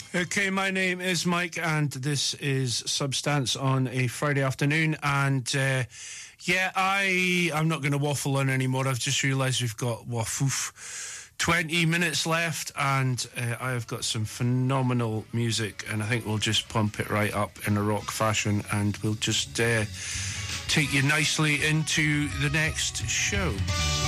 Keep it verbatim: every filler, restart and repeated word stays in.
Okay, my name is Mike, and this is Substance on a Friday afternoon. And uh, yeah, I I'm not going to waffle on anymore. I've just realised we've got wafoof, twenty minutes left, and uh, I have got some phenomenal music, and I think we'll just pump it right up in a rock fashion, and we'll just uh, take you nicely into the next show.